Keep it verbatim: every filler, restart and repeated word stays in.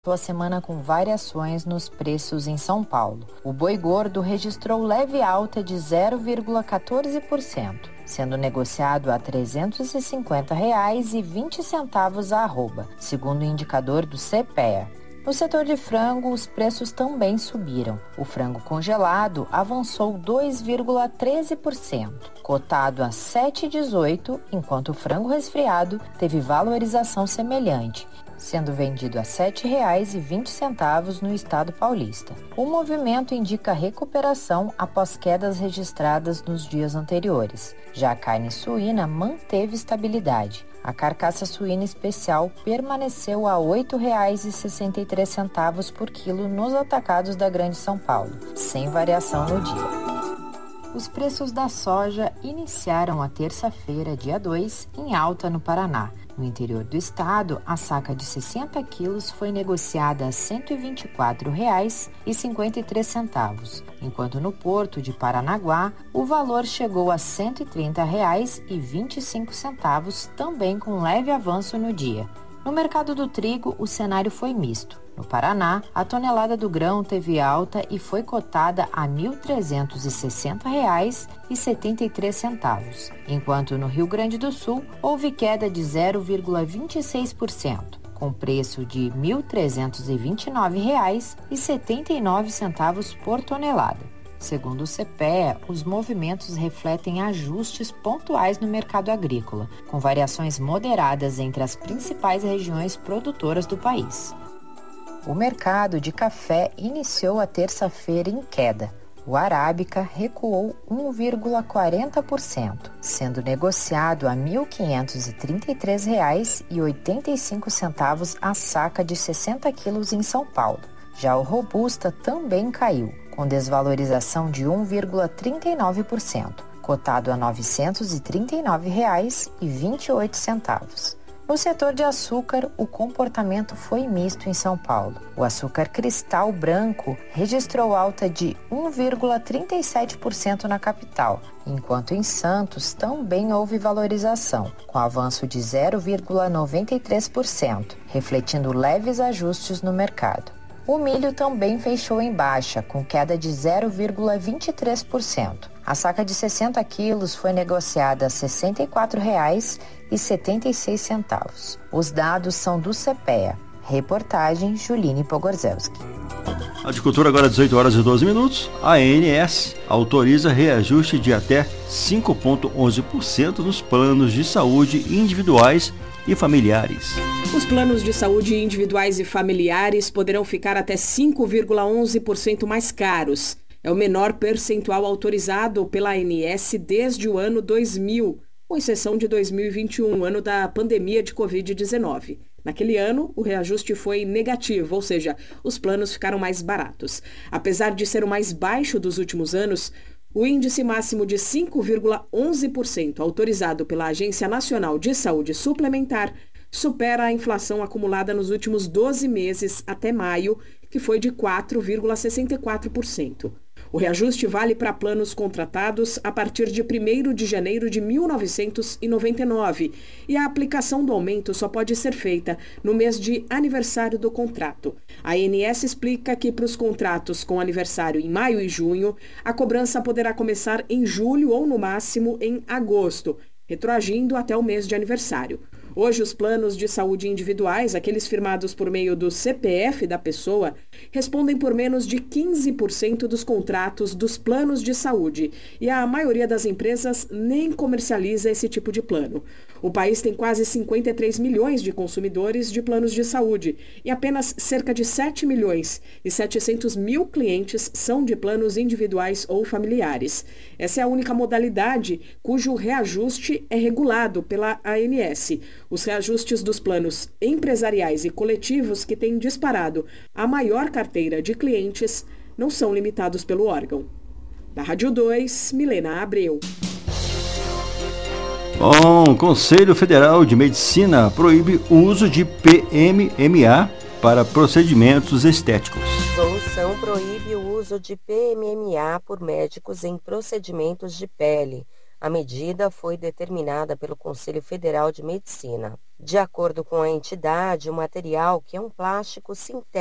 A semana com variações nos preços em São Paulo. O boi gordo registrou leve alta de zero vírgula quatorze por cento, sendo negociado a trezentos e cinquenta reais e vinte centavos a arroba, segundo o indicador do CEPEA. No setor de frango, os preços também subiram. O frango congelado avançou dois vírgula treze por cento, cotado a sete vírgula dezoito por cento, enquanto o frango resfriado teve valorização semelhante, sendo vendido a sete reais e vinte centavos no estado paulista. O movimento indica recuperação após quedas registradas nos dias anteriores. Já a carne suína manteve estabilidade. A carcaça suína especial permaneceu a oito reais e sessenta e três centavos por quilo nos atacados da Grande São Paulo, sem variação no dia. Os preços da soja iniciaram a terça-feira, dia dois, em alta no Paraná. No interior do estado, a saca de sessenta quilos foi negociada a cento e vinte e quatro reais e cinquenta e três centavos, enquanto no porto de Paranaguá o valor chegou a cento e trinta reais e vinte e cinco centavos, também com leve avanço no dia. No mercado do trigo, o cenário foi misto. No Paraná, a tonelada do grão teve alta e foi cotada a mil trezentos e sessenta reais e setenta e três centavos, enquanto no Rio Grande do Sul houve queda de zero vírgula vinte e seis por cento, com preço de mil trezentos e vinte e nove reais e setenta e nove centavos por tonelada. Segundo o CEPEA, os movimentos refletem ajustes pontuais no mercado agrícola, com variações moderadas entre as principais regiões produtoras do país. O mercado de café iniciou a terça-feira em queda. O arábica recuou um vírgula quarenta por cento, sendo negociado a mil quinhentos e trinta e três reais e oitenta e cinco centavos a saca de sessenta quilos em São Paulo. Já o robusta também caiu, com desvalorização de um vírgula trinta e nove por cento, cotado a novecentos e trinta e nove reais e vinte e oito centavos. No setor de açúcar, o comportamento foi misto em São Paulo. O açúcar cristal branco registrou alta de um vírgula trinta e sete por cento na capital, enquanto em Santos também houve valorização, com avanço de zero vírgula noventa e três por cento, refletindo leves ajustes no mercado. O milho também fechou em baixa, com queda de zero vírgula vinte e três por cento. A saca de sessenta quilos foi negociada a sessenta e quatro reais e setenta e seis centavos. Os dados são do CEPEA. Reportagem Juline Pogorzelski. Agricultura agora dezoito horas e doze minutos. A ANS autoriza reajuste de até cinco vírgula onze por cento nos planos de saúde individuais e familiares. Os planos de saúde individuais e familiares poderão ficar até cinco vírgula onze por cento mais caros. É o menor percentual autorizado pela A N S desde o ano dois mil, com exceção de dois mil e vinte e um, ano da pandemia de covid dezenove. Naquele ano, o reajuste foi negativo, ou seja, os planos ficaram mais baratos. Apesar de ser o mais baixo dos últimos anos, o índice máximo de cinco vírgula onze por cento autorizado pela Agência Nacional de Saúde Suplementar supera a inflação acumulada nos últimos doze meses até maio, que foi de quatro vírgula sessenta e quatro por cento. O reajuste vale para planos contratados a partir de primeiro de janeiro de mil novecentos e noventa e nove e a aplicação do aumento só pode ser feita no mês de aniversário do contrato. A A N S explica que para os contratos com aniversário em maio e junho, a cobrança poderá começar em julho ou no máximo em agosto, retroagindo até o mês de aniversário. Hoje, os planos de saúde individuais, aqueles firmados por meio do C P F da pessoa, respondem por menos de quinze por cento dos contratos dos planos de saúde e a maioria das empresas nem comercializa esse tipo de plano. O país tem quase cinquenta e três milhões de consumidores de planos de saúde e apenas cerca de sete milhões e setecentos mil clientes são de planos individuais ou familiares. Essa é a única modalidade cujo reajuste é regulado pela A N S. Os reajustes dos planos empresariais e coletivos que têm disparado a maior carteira de clientes não são limitados pelo órgão. Da Rádio dois, Milena Abreu. Bom, o Conselho Federal de Medicina proíbe o uso de P M M A para procedimentos estéticos. Resolução proíbe o uso de P M M A por médicos em procedimentos de pele. A medida foi determinada pelo Conselho Federal de Medicina. De acordo com a entidade, o material, que é um plástico sintético,